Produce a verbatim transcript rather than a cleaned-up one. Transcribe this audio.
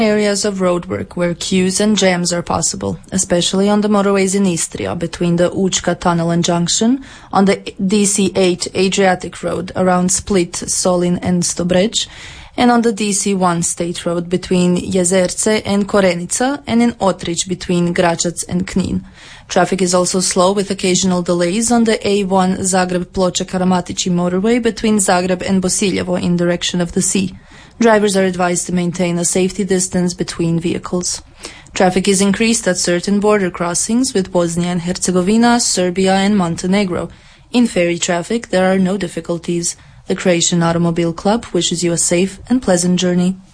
Areas of roadwork where queues and jams are possible, especially on the motorways in Istria between the Učka Tunnel and Junction, on the D C eight Adriatic Road around Split, Solin and Stobreč, and on the D C one State Road between Jezerce and Korenica, and in Otrich between Gračac and Knin. Traffic is also slow with occasional delays on the A one Zagreb-Ploče-Karamatici motorway between Zagreb and Bosiljevo in direction of the sea. Drivers are advised to maintain a safety distance between vehicles. Traffic is increased at certain border crossings with Bosnia and Herzegovina, Serbia and Montenegro. In ferry traffic, there are no difficulties. The Croatian Automobile Club wishes you a safe and pleasant journey.